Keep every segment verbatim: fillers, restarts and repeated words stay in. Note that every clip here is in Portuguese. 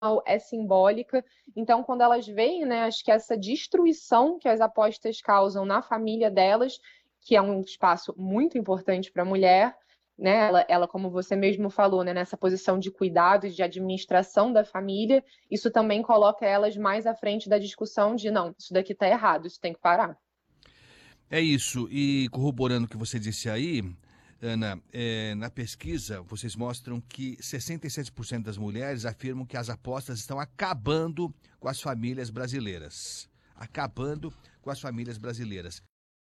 é simbólica. Então, quando elas veem, né, acho que essa destruição que as apostas causam na família delas, que é um espaço muito importante para a mulher, né, ela, ela, como você mesmo falou, né, nessa posição de cuidado e de administração da família, isso também coloca elas mais à frente da discussão de, não, isso daqui está errado, isso tem que parar. É isso, e corroborando o que você disse aí, Ana, é, na pesquisa vocês mostram que sessenta e sete por cento das mulheres afirmam que as apostas estão acabando com as famílias brasileiras. Acabando com as famílias brasileiras.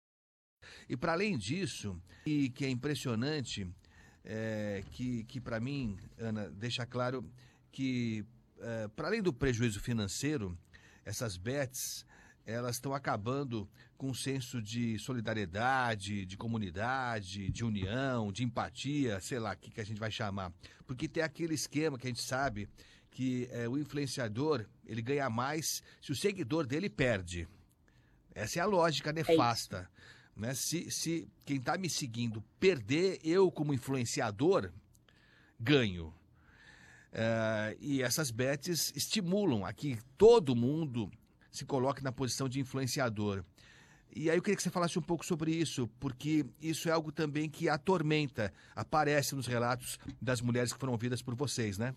E para além disso, e que é impressionante, é, que, que para mim, Ana, deixa claro que, é, para além do prejuízo financeiro, essas bets, elas estão acabando com um senso de solidariedade, de comunidade, de união, de empatia, sei lá, o que, que a gente vai chamar. Porque tem aquele esquema que a gente sabe que é, o influenciador, ele ganha mais se o seguidor dele perde. Essa é a lógica É isso. nefasta. Né? Se, se quem está me seguindo perder, eu como influenciador ganho. Uh, e essas bets estimulam a que todo mundo se coloque na posição de influenciador. E aí eu queria que você falasse um pouco sobre isso, porque isso é algo também que atormenta, aparece nos relatos das mulheres que foram ouvidas por vocês, né?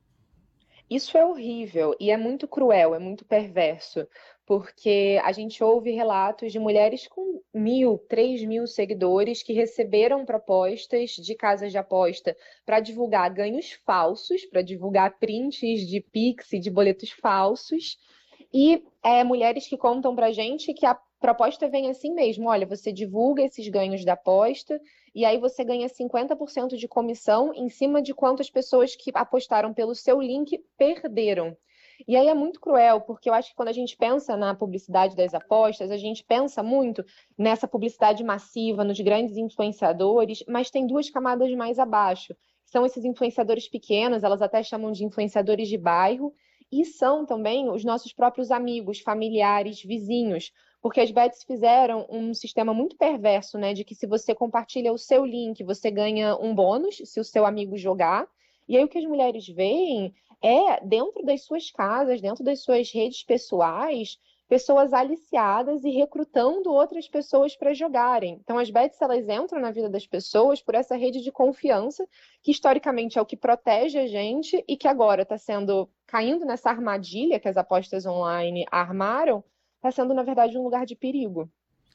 Isso é horrível e é muito cruel, é muito perverso, porque a gente ouve relatos de mulheres com mil, três mil seguidores que receberam propostas de casas de aposta para divulgar ganhos falsos, para divulgar prints de Pix e de boletos falsos, e é, mulheres que contam para gente que a proposta vem assim mesmo: olha, você divulga esses ganhos da aposta e aí você ganha cinquenta por cento de comissão em cima de quantas pessoas que apostaram pelo seu link perderam. E aí é muito cruel, porque eu acho que quando a gente pensa na publicidade das apostas, a gente pensa muito nessa publicidade massiva, nos grandes influenciadores, mas tem duas camadas mais abaixo. São esses influenciadores pequenos, elas até chamam de influenciadores de bairro, e são também os nossos próprios amigos, familiares, vizinhos, porque as bets fizeram um sistema muito perverso, né, de que se você compartilha o seu link, você ganha um bônus se o seu amigo jogar. E aí o que as mulheres veem é, dentro das suas casas, dentro das suas redes pessoais, pessoas aliciadas e recrutando outras pessoas para jogarem. Então as bets, elas entram na vida das pessoas por essa rede de confiança, que historicamente é o que protege a gente e que agora está sendo caindo nessa armadilha que as apostas online armaram, está sendo, na verdade, um lugar de perigo.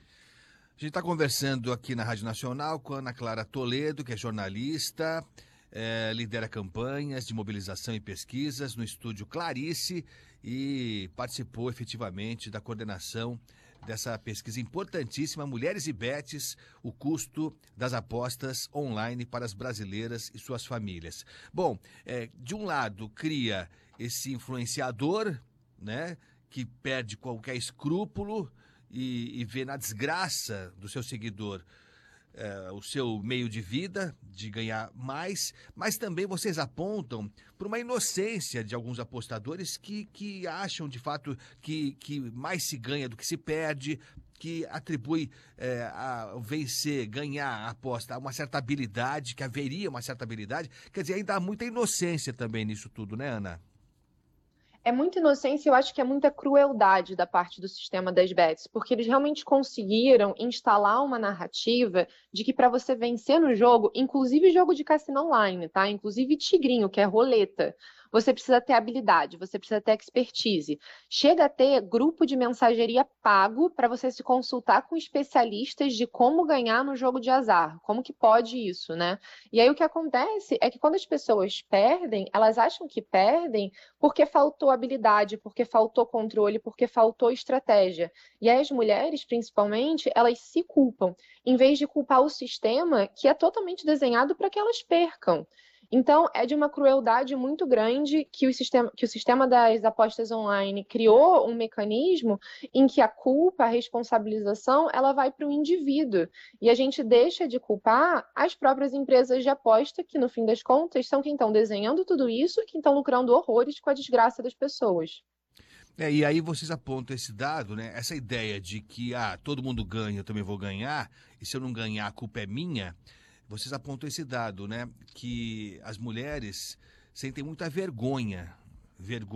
A gente está conversando aqui na Rádio Nacional com a Ana Clara Toledo, que é jornalista, é, lidera campanhas de mobilização e pesquisas no estúdio Clarice e participou efetivamente da coordenação dessa pesquisa importantíssima, Mulheres e Bets, o custo das apostas online para as brasileiras e suas famílias. Bom, é, de um lado cria esse influenciador, né, que perde qualquer escrúpulo e, e vê na desgraça do seu seguidor é, o seu meio de vida, de ganhar mais, mas também vocês apontam para uma inocência de alguns apostadores que, que acham de fato que, que mais se ganha do que se perde, que atribui é, a vencer, ganhar a aposta a uma certa habilidade, que haveria uma certa habilidade. Quer dizer, ainda há muita inocência também nisso tudo, né, Ana? É muita inocência e eu acho que é muita crueldade da parte do sistema das bets, porque eles realmente conseguiram instalar uma narrativa de que para você vencer no jogo, inclusive jogo de cassino online, tá? Inclusive tigrinho, que é roleta, você precisa ter habilidade, você precisa ter expertise. Chega a ter grupo de mensageria pago para você se consultar com especialistas de como ganhar no jogo de azar. Como que pode isso, né? E aí o que acontece é que quando as pessoas perdem, elas acham que perdem porque faltou habilidade, porque faltou controle, porque faltou estratégia. E aí as mulheres, principalmente, elas se culpam, em vez de culpar o sistema que é totalmente desenhado para que elas percam. Então, é de uma crueldade muito grande que o sistema, que o sistema das apostas online criou um mecanismo em que a culpa, a responsabilização, ela vai para o indivíduo. E a gente deixa de culpar as próprias empresas de aposta, que no fim das contas são quem estão desenhando tudo isso e quem estão lucrando horrores com a desgraça das pessoas. É, e aí vocês apontam esse dado, né? Essa ideia de que ah, todo mundo ganha, eu também vou ganhar, e se eu não ganhar, a culpa é minha. Vocês apontam esse dado, né? Que as mulheres sentem muita vergonha, vergonha